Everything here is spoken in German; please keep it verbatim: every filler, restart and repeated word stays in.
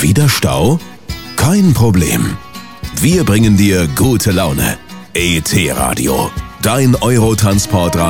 Wieder Stau? Kein Problem. Wir bringen dir gute Laune. E T Radio, dein Eurotransportradio.